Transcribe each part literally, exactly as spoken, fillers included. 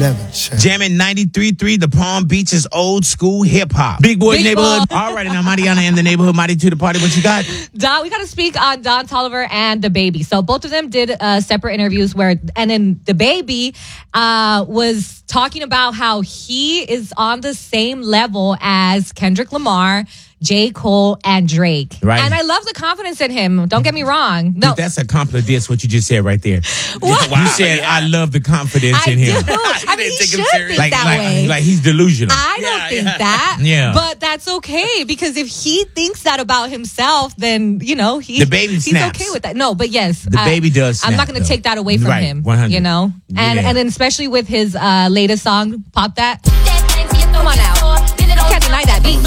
never change. Jamming ninety-three point three, the Palm Beaches old school hip hop. Big Boy Big Neighborhood. Boy. All right, now Mariana and the Neighborhood Mighty to the party. What you got? Don, we got to speak on Don Toliver and the Baby. So both of them did uh, separate interviews where, and then the Baby uh, was talking about how he is on the same level as Kendrick Lamar, J. Cole, and Drake. Right. And I love the confidence in him. Don't get me wrong. No, That's a compliment. That's what you just said right there. What? You said, I love the confidence I in him. do. I mean, he take him should serious. think Like, that like, way. like he's delusional. I don't Yeah, think yeah. that. Yeah. But that's okay, because if he thinks that about himself, then, you know, he, The Baby he's snaps. okay with that. No, but yes. The uh, Baby does I'm snap, not going to though. take that away from Right, him. one hundred. You know? And Yeah. and then especially with his uh, latest song, Pop That. Come on now. I can't deny that beat.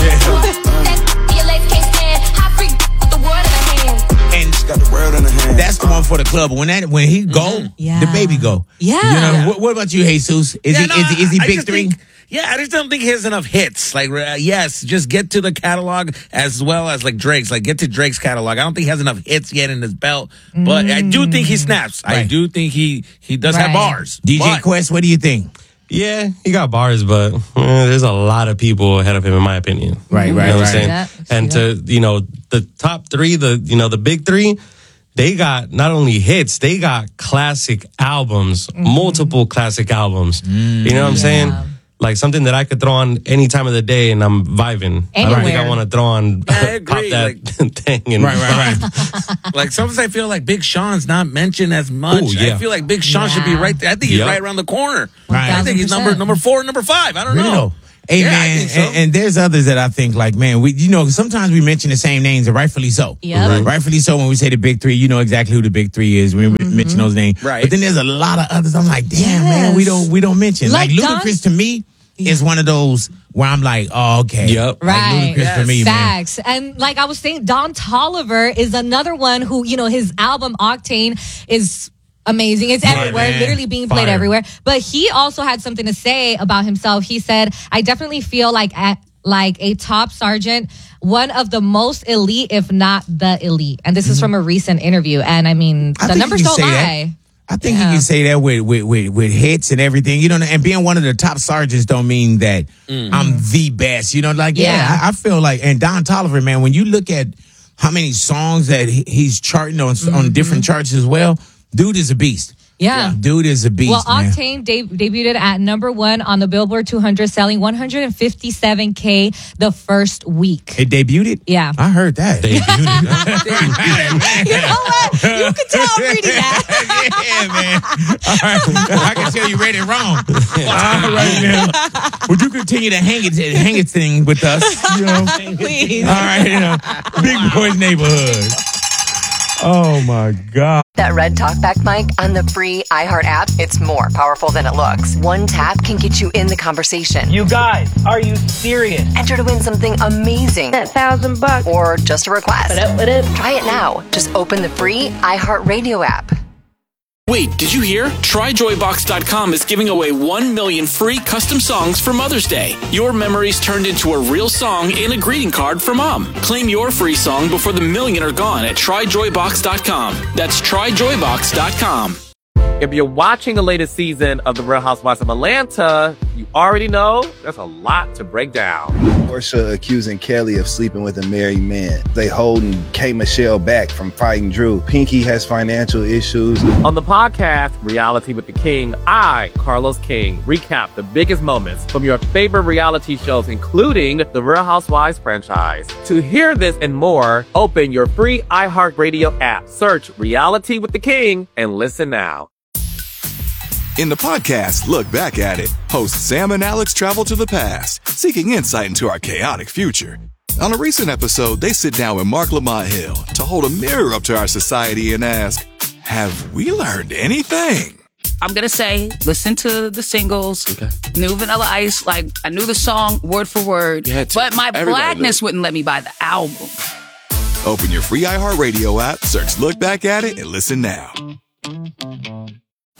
And Got the world in the hand. that's the one for the club. When that when he go, Yeah. the Baby go. Yeah. You know, what, what about you, Jesus? Is Yeah, he no, is he, is he I big just three? think- yeah, I just don't think he has enough hits. Like, uh, yes, just get to the catalog as well as like Drake's. Like, get to Drake's catalog. I don't think he has enough hits yet in his belt, but I do think he snaps. I Right. do think he he does have Right. bars. D J But- Quest, what do you think? Yeah, he got bars, but eh, there's a lot of people ahead of him, in my opinion. Right, You right, know what right. I'm saying? Yeah, I see And to, you know, the top three, the, you know, the big three, they got not only hits, they got classic albums, multiple classic albums. You know what I'm saying? Like something that I could throw on any time of the day and I'm vibing. I don't think I Anywhere. want to throw on Yeah, I pop agree, that like- thing. And Right, right, right. Like sometimes I feel like Big Sean's not mentioned as much. Ooh, yeah. I feel like Big Sean should be Yeah. right there. I think he's Yep. right around the corner. Right. I think he's number one thousand percent. number four, number five. I don't Really know. though. Hey Yeah, I man, think so. and, and there's others that I think like, man, we you know, sometimes we mention the same names and rightfully so. Yeah. Right. Rightfully so when we say the big three, you know exactly who the big three is. We mention those names. Right. But then there's a lot of others. I'm like, damn, Yes. man, we don't we don't mention. Like, Like Don- Ludacris to me is one of those where I'm like, oh, okay. Yep. Like Right. Ludacris for me, man. Facts. And like I was saying, Don Toliver is another one who, you know, his album Octane is amazing. It's Fire, everywhere, man. literally being played Fire. everywhere. But he also had something to say about himself. He said, I definitely feel like at like a top sergeant, one of the most elite, if not the elite. And this is from a recent interview. And I mean, I the think numbers you don't can say that. lie. I think Yeah. you can say that with, with, with, with hits and everything, you know, and being one of the top sergeants don't mean that I'm the best, you know, like, yeah, Yeah. I, I feel like, and Don Toliver, man, when you look at how many songs that he, he's charting on, on different charts as well, dude is a beast. Yeah. Dude is a beast, Well, man. Octane de- debuted at number one on the Billboard two hundred, selling one hundred fifty-seven K the first week. It debuted? Yeah. I heard that. They beauty. You know what? You can tell I'm reading that. Yeah, man. All right. I can tell you read it wrong. All right, man. Would you continue to hang it, hang it thing with us? You know? Please. All right, you know, Big Boy's Neighborhood. Oh my God. That red talkback mic on the free iHeart app, it's more powerful than it looks. One tap can get you in the conversation. You guys, are you serious? Enter to win something amazing. That thousand bucks. Or just a request. What up, what up? Try it now. Just open the free iHeart Radio app. Wait, did you hear? Try Joy Box dot com is giving away one million free custom songs for Mother's Day. Your memories turned into a real song and a greeting card for Mom. Claim your free song before the million are gone at Try Joy Box dot com. That's Try Joy Box dot com. If you're watching the latest season of The Real Housewives of Atlanta, you already know there's a lot to break down. Portia accusing Kelly of sleeping with a married man. They holding K. Michelle back from fighting Drew. Pinky has financial issues. On the podcast, Reality with the King, I, Carlos King, recap the biggest moments from your favorite reality shows, including the Real Housewives franchise. To hear this and more, open your free iHeartRadio app, search Reality with the King, and listen now. In the podcast, Look Back at It, hosts Sam and Alex travel to the past, seeking insight into our chaotic future. On a recent episode, they sit down with Mark Lamont Hill to hold a mirror up to our society and ask, have we learned anything? I'm going to say, listen to the singles, okay. New Vanilla Ice, like, I knew the song word for word, yeah, but my blackness wouldn't let me buy the album. Open your free iHeartRadio app, search Look Back at It, and listen now.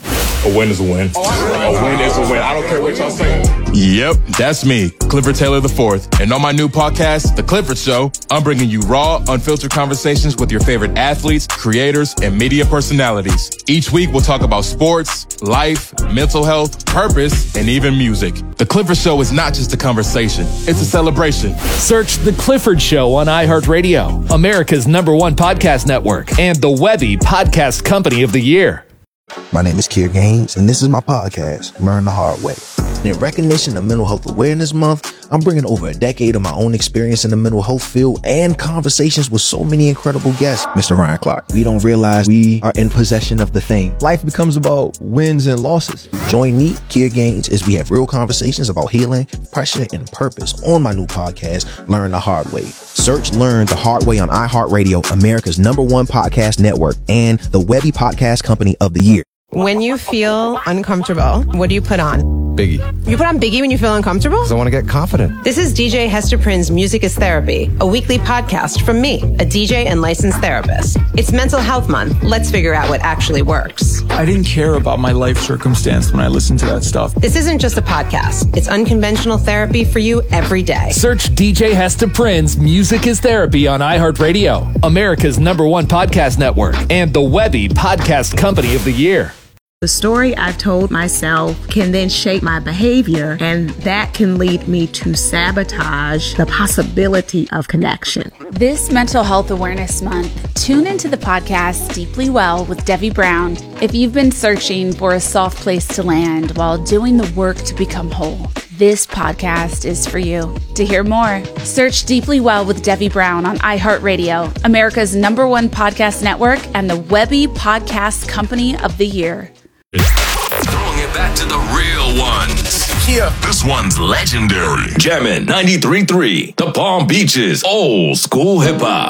A win is a win. A win is a win. I don't care what y'all say. Yep, that's me, Clifford Taylor the fourth. And on my new podcast, The Clifford Show, I'm bringing you raw, unfiltered conversations with your favorite athletes, creators, and media personalities. Each week, we'll talk about sports, life, mental health, purpose, and even music. The Clifford Show is not just a conversation, it's a celebration. Search The Clifford Show on iHeartRadio, America's number one podcast network, and the Webby Podcast Company of the Year. My name is Kier Gaines, and this is my podcast, Learn the Hard Way. In recognition of Mental Health Awareness Month, I'm bringing over a decade of my own experience in the mental health field and conversations with so many incredible guests. Mister Ryan Clark, we don't realize we are in possession of the thing. Life becomes about wins and losses. Join me, Kier Gaines, as we have real conversations about healing, pressure, and purpose on my new podcast, Learn the Hard Way. Search Learn the Hard Way on iHeartRadio, America's number one podcast network, and the Webby Podcast Company of the Year. When you feel uncomfortable, what do you put on? Biggie. You put on Biggie when you feel uncomfortable? Because I want to get confident. This is D J Hester Prynne's Music is Therapy, a weekly podcast from me, a D J and licensed therapist. It's Mental Health Month. Let's figure out what actually works. I didn't care about my life circumstance when I listened to that stuff. This isn't just a podcast. It's unconventional therapy for you every day. Search D J Hester Prynne's Music is Therapy on iHeartRadio, America's number one podcast network, and the Webby Podcast Company of the Year. The story I've told myself can then shape my behavior, and that can lead me to sabotage the possibility of connection. This Mental Health Awareness Month, tune into the podcast Deeply Well with Debbie Brown. If you've been searching for a soft place to land while doing the work to become whole, this podcast is for you. To hear more, search Deeply Well with Debbie Brown on iHeartRadio, America's number one podcast network, and the Webby Podcast Company of the Year. Throwing it back to the real ones. Yeah. This one's legendary. Jammin' ninety-three point three, the Palm Beaches, old school hip hop.